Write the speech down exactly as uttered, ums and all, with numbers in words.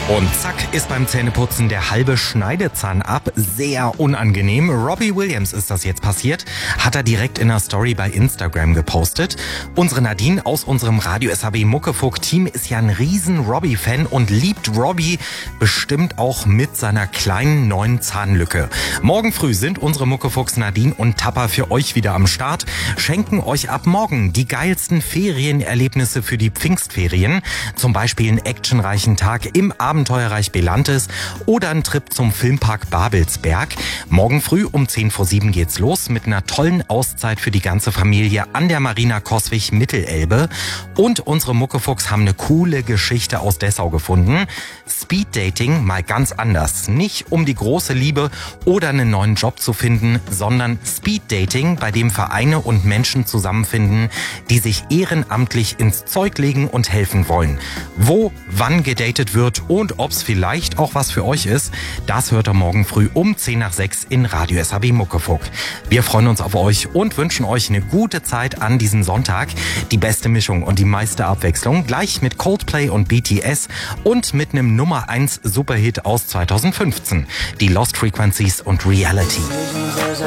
Und zack ist beim Zähneputzen der halbe Schneidezahn ab. Sehr unangenehm. Robbie Williams ist das jetzt passiert. Hat er direkt in einer Story bei Instagram gepostet. Unsere Nadine aus unserem Radio S H B Muckefuck-Team ist ja ein riesen Robbie-Fan und liebt Robbie bestimmt auch mit seiner kleinen neuen Zahnlücke. Morgen früh sind unsere Muckefucks Nadine und Tapper für euch wieder am Start. Schenken euch ab morgen die geilsten Ferienerlebnisse für die Pfingstferien. Zum Beispiel einen actionreichen Tag im Abenteuerreich Belantes oder einen Trip zum Filmpark Babelsberg. Morgen früh um zehn vor sieben geht's los mit einer tollen Auszeit für die ganze Familie an der Marina Coswig Mittelelbe. Und unsere Muckefucks haben eine coole Geschichte aus Dessau gefunden. Speeddating mal ganz anders. Nicht um die große Liebe oder einen neuen Job zu finden, sondern Speeddating, bei dem Vereine und Menschen zusammenfinden, die sich ehrenamtlich ins Zeug legen und helfen wollen. Wo, wann gedatet wird und ob's vielleicht auch was für euch ist, das hört ihr morgen früh um zehn nach sechs in Radio S H B Muckefuck. Wir freuen uns auf euch und wünschen euch eine gute Zeit an diesem Sonntag. Die beste Mischung und die meiste Abwechslung gleich mit Coldplay und B T S und mit einem Nummer eins Superhit aus zweitausendfünfzehn. Die Lost Frequencies und Reality.